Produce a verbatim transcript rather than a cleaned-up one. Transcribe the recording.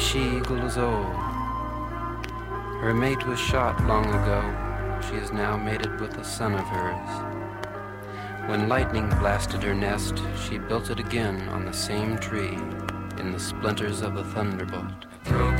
she-eagle is old. Her mate was shot long ago. She is now mated with a son of hers. When lightning blasted her nest, she built it again on the same tree, in the splinters of the thunderbolt. Croaky